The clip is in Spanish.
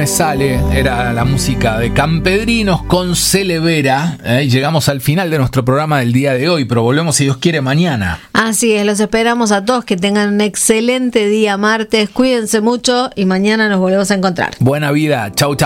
me sale, era la música de Campedrinos con Celevera. Llegamos al final de nuestro programa del día de hoy, pero volvemos, si Dios quiere, mañana. Así es, los esperamos a todos, que tengan un excelente día martes, cuídense mucho y mañana nos volvemos a encontrar. Buena vida, chau, chau.